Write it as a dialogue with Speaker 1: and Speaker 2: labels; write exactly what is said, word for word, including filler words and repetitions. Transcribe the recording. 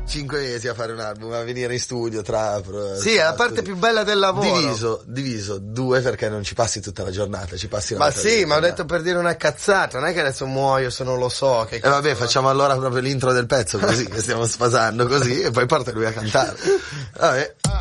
Speaker 1: cinque mesi a fare un album, a venire in studio, trapro.
Speaker 2: Sì, è la parte più bella del lavoro.
Speaker 1: Diviso, diviso, due perché non ci passi tutta la giornata, ci passi una
Speaker 2: Ma sì, ma ho detto per dire una cazzata, non è che adesso muoio se non lo so. Che
Speaker 1: e eh vabbè, facciamo allora proprio l'intro del pezzo così, che stiamo sfasando così, e poi porta lui a cantare. Vabbè.